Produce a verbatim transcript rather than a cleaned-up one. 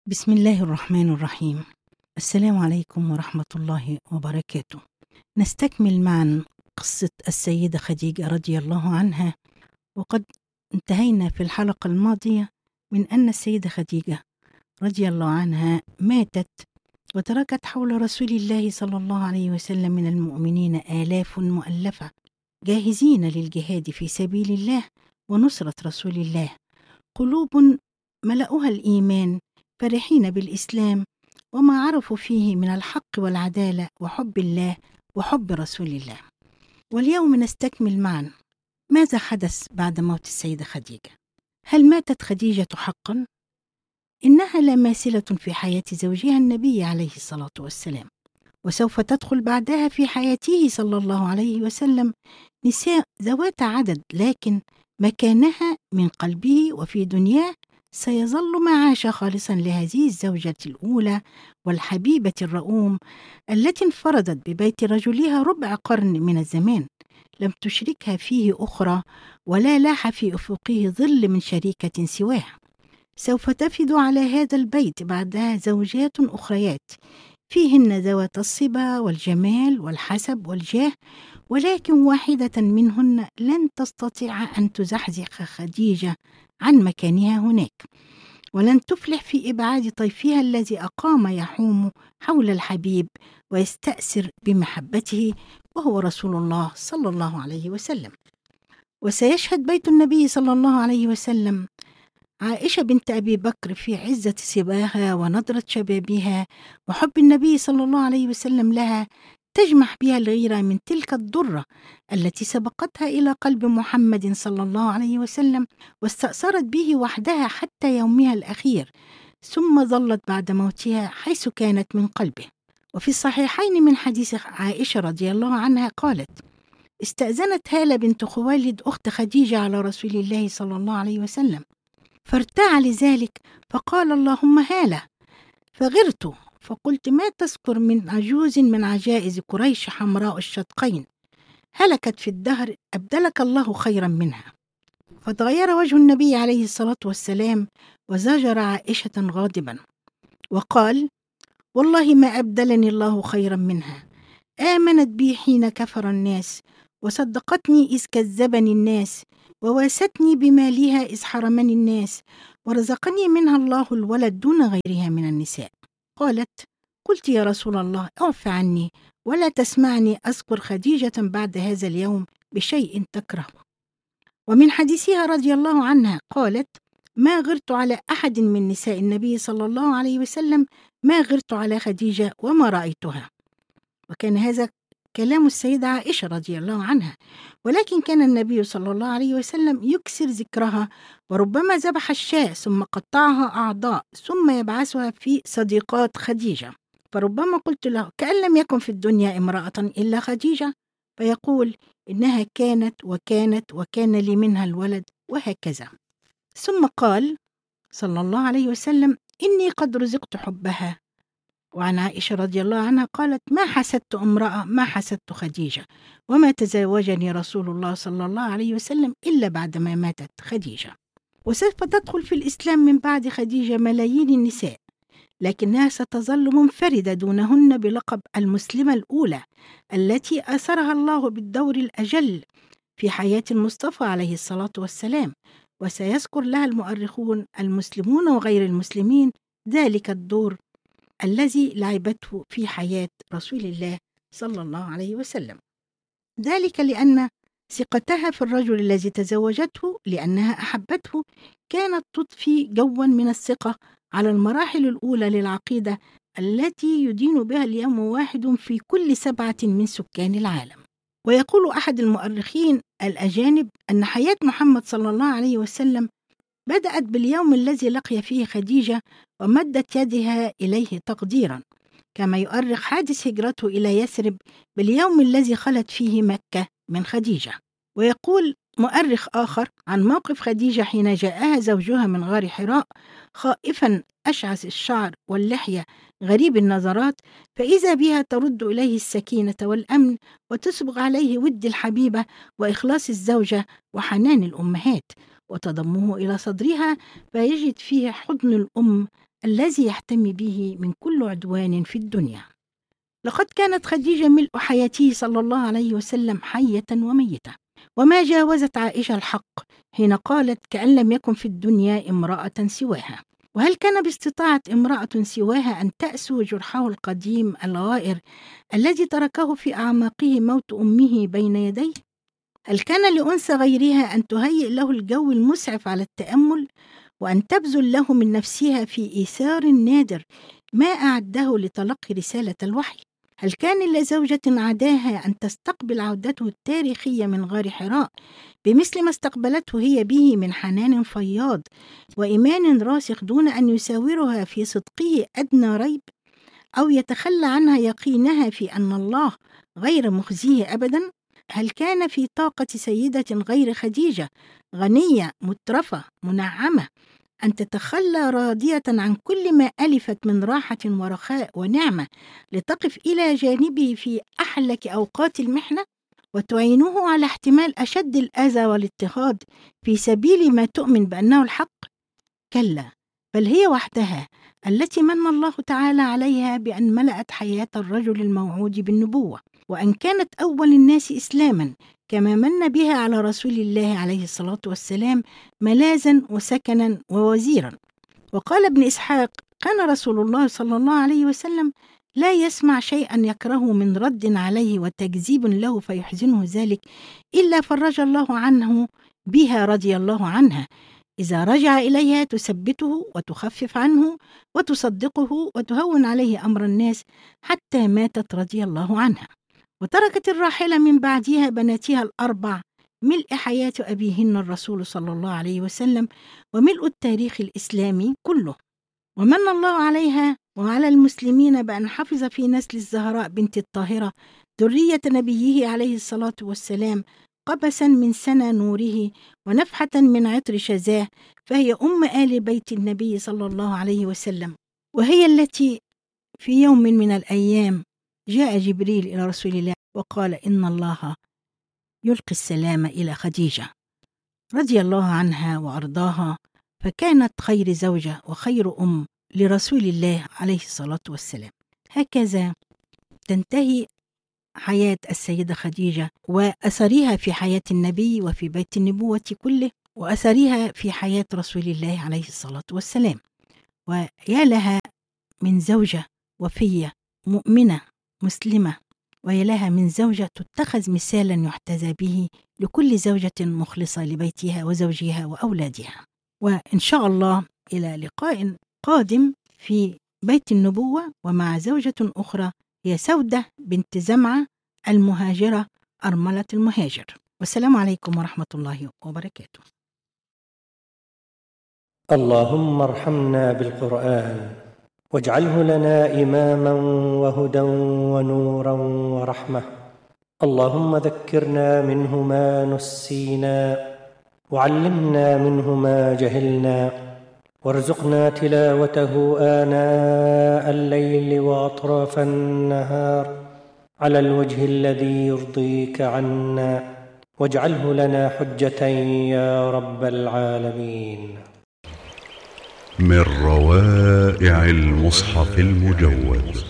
بسم الله الرحمن الرحيم. السلام عليكم ورحمة الله وبركاته. نستكمل معا قصة السيدة خديجة رضي الله عنها، وقد انتهينا في الحلقة الماضية من أن السيدة خديجة رضي الله عنها ماتت وتركت حول رسول الله صلى الله عليه وسلم من المؤمنين آلاف مؤلفة جاهزين للجهاد في سبيل الله ونصرة رسول الله، قلوب ملأها الإيمان فرحين بالإسلام وما عرفوا فيه من الحق والعدالة وحب الله وحب رسول الله. واليوم نستكمل معا ماذا حدث بعد موت السيدة خديجة. هل ماتت خديجة حقا؟ إنها لا ماثلة في حياة زوجها النبي عليه الصلاة والسلام، وسوف تدخل بعدها في حياته صلى الله عليه وسلم نساء ذوات عدد، لكن مكانها من قلبه وفي دنياه سيظل ما عاش خالصا لهذه الزوجة الأولى والحبيبة الرؤوم التي انفردت ببيت رجلها ربع قرن من الزمان، لم تشركها فيه أخرى ولا لاح في أفقه ظل من شريكة سواه. سوف تفد على هذا البيت بعدها زوجات أخريات فيهن ذوات الصبا والجمال والحسب والجاه، ولكن واحدة منهن لن تستطيع أن تزحزح خديجة عن مكانها هناك، ولن تفلح في إبعاد طيفها الذي أقام يحوم حول الحبيب ويستأثر بمحبته وهو رسول الله صلى الله عليه وسلم. وسيشهد بيت النبي صلى الله عليه وسلم عائشة بنت أبي بكر في عزة صباها ونضرة شبابها وحب النبي صلى الله عليه وسلم لها، تجمح بها الغيرة من تلك الضرة التي سبقتها إلى قلب محمد صلى الله عليه وسلم واستأثرت به وحدها حتى يومها الأخير، ثم ظلت بعد موتها حيث كانت من قلبه. وفي الصحيحين من حديث عائشة رضي الله عنها قالت: استأذنت هالة بنت خويلد أخت خديجة على رسول الله صلى الله عليه وسلم فارتاع لذلك، فقال: اللهم هالة، فغرت فقلت: ما تذكر من عجوز من عجائز قريش حمراء الشدقين هلكت في الدهر أبدلك الله خيرا منها. فتغير وجه النبي عليه الصلاة والسلام وزجر عائشة غاضبا وقال: والله ما أبدلني الله خيرا منها، آمنت بي حين كفر الناس، وصدقتني إذ كذبني الناس، وواستني بمالها إذ حرمني الناس، ورزقني منها الله الولد دون غيرها من النساء. قالت: قلت يا رسول الله اعف عني ولا تسمعني أذكر خديجة بعد هذا اليوم بشيء تكره. ومن حديثها رضي الله عنها قالت: ما غرت على أحد من نساء النبي صلى الله عليه وسلم ما غرت على خديجة وما رأيتها. وكان هذا كلام السيدة عائشة رضي الله عنها، ولكن كان النبي صلى الله عليه وسلم يكثر ذكرها، وربما ذبح الشاة ثم قطعها أعضاء ثم يبعثها في صديقات خديجة، فربما قلت له: كأن لم يكن في الدنيا امرأة إلا خديجة، فيقول: إنها كانت وكانت وكان لي منها الولد، وهكذا. ثم قال صلى الله عليه وسلم: إني قد رزقت حبها. وعن عائشة رضي الله عنها قالت: ما حسدت امرأة ما حسدت خديجة، وما تزوجني رسول الله صلى الله عليه وسلم إلا بعدما ماتت خديجة. وسوف تدخل في الإسلام من بعد خديجة ملايين النساء، لكنها ستظل منفردة دونهن بلقب المسلمة الأولى التي أثرها الله بالدور الأجل في حياة المصطفى عليه الصلاة والسلام، وسيذكر لها المؤرخون المسلمون وغير المسلمين ذلك الدور الذي لعبته في حياة رسول الله صلى الله عليه وسلم. ذلك لأن ثقتها في الرجل الذي تزوجته لأنها أحبته كانت تضفي جوا من الثقة على المراحل الأولى للعقيدة التي يدين بها اليوم واحد في كل سبعة من سكان العالم. ويقول أحد المؤرخين الأجانب أن حياة محمد صلى الله عليه وسلم بدأت باليوم الذي لقي فيه خديجة ومدت يدها إليه تقديرا، كما يؤرخ حادث هجرته إلى يثرب باليوم الذي خلت فيه مكة من خديجة. ويقول مؤرخ آخر عن موقف خديجة حين جاءها زوجها من غار حراء خائفا أشعث الشعر واللحية غريب النظرات، فإذا بها ترد إليه السكينة والأمن وتسبغ عليه ود الحبيبة وإخلاص الزوجة وحنان الأمهات، وتضمه إلى صدرها فيجد فيه حضن الأم الذي يحتمي به من كل عدوان في الدنيا. لقد كانت خديجة ملء حياته صلى الله عليه وسلم حية وميتة، وما جاوزت عائشة الحق حين قالت كأن لم يكن في الدنيا امرأة سواها. وهل كان باستطاعة امرأة سواها أن تأسو جرحه القديم الغائر الذي تركه في أعماقه موت أمه بين يديه؟ هل كان لأنثى غيرها أن تهيئ له الجو المسعف على التأمل، وأن تبذل له من نفسها في إيثار نادر ما أعده لتلقي رسالة الوحي؟ هل كان لزوجة عداها أن تستقبل عودته التاريخية من غار حراء بمثل ما استقبلته هي به من حنان فياض وإيمان راسخ دون أن يساورها في صدقه أدنى ريب، أو يتخلى عنها يقينها في أن الله غير مخزيه أبدا؟ هل كان في طاقة سيدة غير خديجة غنية مترفة منعمة أن تتخلى راضية عن كل ما ألفت من راحة ورخاء ونعمة لتقف إلى جانبه في أحلك أوقات المحنة وتعينه على احتمال أشد الأذى والاضطهاد في سبيل ما تؤمن بأنه الحق؟ كلا، بل هي وحدها التي من الله تعالى عليها بأن ملأت حياة الرجل الموعود بالنبوة، وأن كانت أول الناس إسلاما، كما من بها على رسول الله عليه الصلاة والسلام ملاذا وسكنا ووزيرا. وقال ابن إسحاق: كان رسول الله صلى الله عليه وسلم لا يسمع شيئا يكره من رد عليه وتكذيب له فيحزنه ذلك إلا فرج الله عنه بها رضي الله عنها، إذا رجع إليها تثبته وتخفف عنه وتصدقه وتهون عليه أمر الناس حتى ماتت رضي الله عنها. وتركت الراحلة من بعدها بناتها الأربع ملء حياة أبيهن الرسول صلى الله عليه وسلم وملء التاريخ الإسلامي كله. ومن الله عليها وعلى المسلمين بأن حفظ في نسل الزهراء بنت الطاهرة ذرية نبيه عليه الصلاة والسلام قبسا من سنى نوره ونفحة من عطر شذاه، فهي أم آل بيت النبي صلى الله عليه وسلم، وهي التي في يوم من الأيام جاء جبريل إلى رسول الله وقال إن الله يلقي السلام إلى خديجة رضي الله عنها وأرضاها، فكانت خير زوجة وخير أم لرسول الله عليه الصلاة والسلام. هكذا تنتهي حياة السيدة خديجة وأثرها في حياة النبي وفي بيت النبوة كله، وأثرها في حياة رسول الله عليه الصلاة والسلام. ويا لها من زوجة وفية مؤمنة مسلمة، ويا لها من زوجة تتخذ مثالا يحتذى به لكل زوجة مخلصة لبيتها وزوجها وأولادها. وإن شاء الله إلى لقاء قادم في بيت النبوة ومع زوجة أخرى هي سودة بنت زمعة المهاجرة أرملة المهاجر. والسلام عليكم ورحمة الله وبركاته. اللهم ارحمنا بالقرآن واجعله لنا إماما وهدى ونورا ورحمة. اللهم ذكرنا منه ما نسينا وعلمنا منه ما جهلنا، وارزقنا تلاوته آناء الليل وأطراف النهار على الوجه الذي يرضيك عنا، واجعله لنا حجة يا رب العالمين. من روائع المصحف المجود.